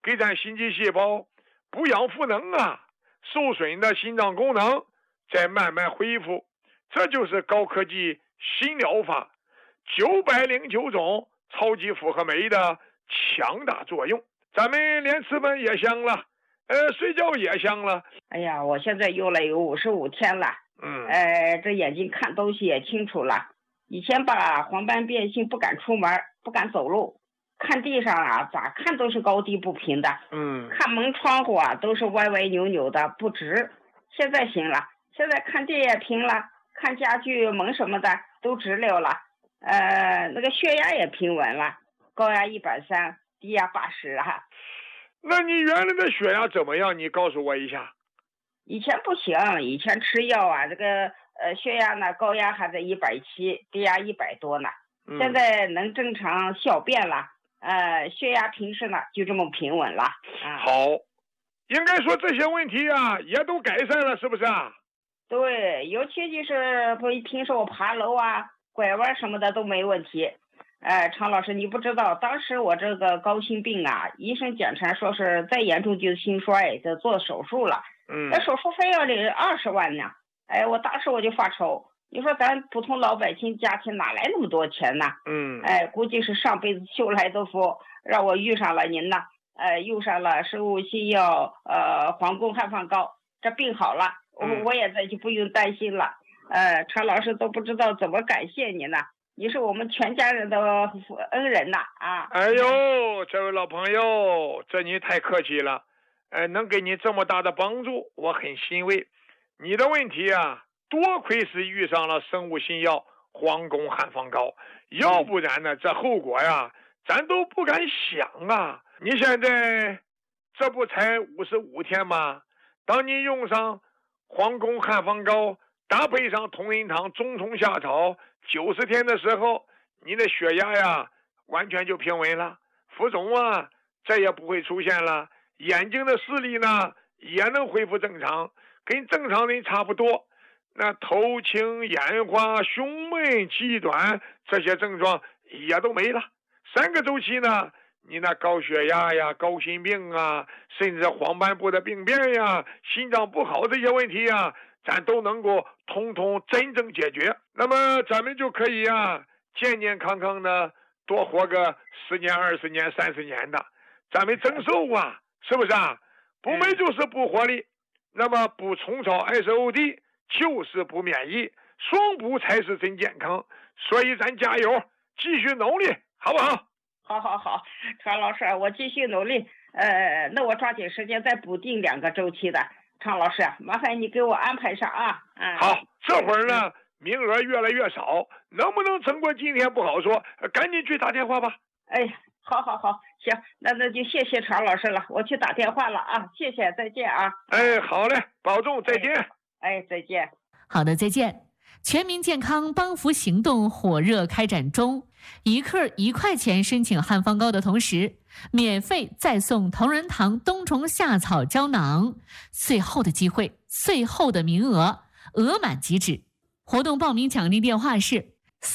给咱心肌细胞补养赋能啊，受损的心脏功能再慢慢恢复。这就是高科技新疗法909种超级复合酶的强大作用。咱们连吃饭也香了，睡觉也香了。 哎呀，我现在用了有55天了，这眼睛看东西也清楚了。以前吧，黄斑变性不敢出门，不敢走路，看地上啊，咋看都是高低不平的。看门窗户啊，都是歪歪扭扭的，不直。现在行了，现在看地也平了，看家具门什么的都直溜了。那个血压也平稳了，高压130，低压80啊。 那你原来的血压怎么样？你告诉我一下。 以前不行，以前吃药啊，这个血压呢，高压还在170，低压100多呢。现在能正常小便了，血压平时呢就这么平稳了。 好，应该说这些问题啊也都改善了，是不是啊？ 对，尤其就是平时我爬楼啊、拐弯什么的都没问题。常老师，你不知道，当时我这个高心病啊，医生检查说是再严重就是心衰，得做手术了。那手术费要得20万呢。我当时我就发愁，你说咱普通老百姓家庭哪来那么多钱呢？估计是上辈子修来的福，让我遇上了您呢。用上了生物新药，皇宫汉方膏，这病好了，我也再就不用担心了。常老师都不知道怎么感谢您呢。你是我们全家人的恩人呐！ 哎呦，这位老朋友，这你太客气了。能给你这么大的帮助，我很欣慰。你的问题啊，多亏是遇上了生物新药皇宫汉方膏，要不然呢，这后果呀，咱都不敢想啊。你现在这不才55天吗？当你用上皇宫汉方膏，搭配上同仁堂中虫夏草90天的时候，你的血压呀完全就平稳了，浮肿啊再也不会出现了，眼睛的视力呢也能恢复正常，跟正常人差不多。那头轻眼花、胸闷、气短这些症状也都没了。3个周期呢，你那高血压呀、高心病啊，甚至黄斑部的病变呀、心脏不好这些问题呀，咱都能够通通真正解决。那么咱们就可以啊健健康康的多活个10年、20年、30年的，咱们增寿啊，是不是啊？补酶就是补活力，那么补虫草 SOD 就是补免疫，双补才是真健康。所以咱加油，继续努力，好不好？ 好，常老师，我继续努力。那我抓紧时间再补定2个周期的。常老师，麻烦你给我安排上啊。 好，这会儿呢名额越来越少，能不能撑过今天不好说，赶紧去打电话吧。 好，行，那就谢谢常老师了，我去打电话了啊，谢谢，再见啊。 好嘞，保重，再见。 再见。 好的，再见。全民健康帮扶行动火热开展中，1克1块钱申请汉方膏的同时，免费再送同仁堂冬虫夏草胶囊。最后的机会，最后的名额，额满即止。活动报名奖励电话是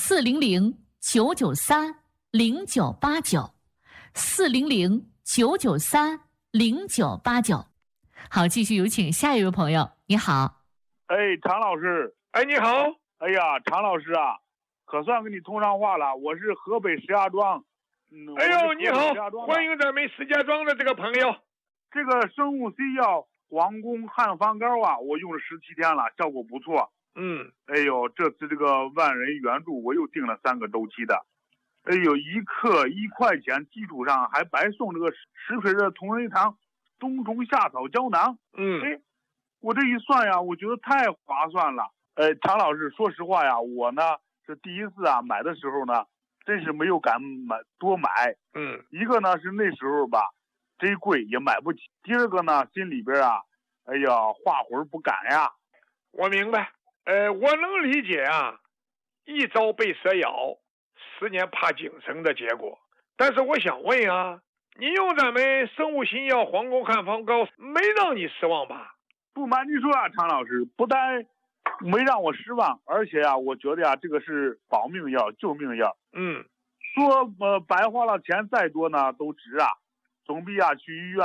400-993-0989，400-993-0989。好，继续有请下一位朋友。你好。 常老师。 你好。 哎呀，常老师啊，可算跟你通上话了，我是河北石家庄。 你好，欢迎咱们石家庄的这个朋友。 这个生物 C 药皇宫汉方膏啊，我用了17天了，效果不错。这次这个万人援助我又订了3个周期的。1克1块钱基础上还白送这个10瓶的同仁堂冬虫夏草胶囊。我这一算呀，我觉得太划算了。常老师，说实话呀，我呢是第一次啊买的时候呢，真是没有敢多买。一个呢是那时候吧，真贵也买不起；第二个呢，心里边啊，画魂不敢呀。 我明白，我能理解啊，一朝被蛇咬，10年怕井绳的结果。但是我想问啊，你用咱们生物新药皇宫汉方膏，没让你失望吧？ 不瞒您说啊，常老师，不但没让我失望，而且啊，我觉得啊，这个是保命药、救命药。说白花了钱再多呢都值啊。 总比去医院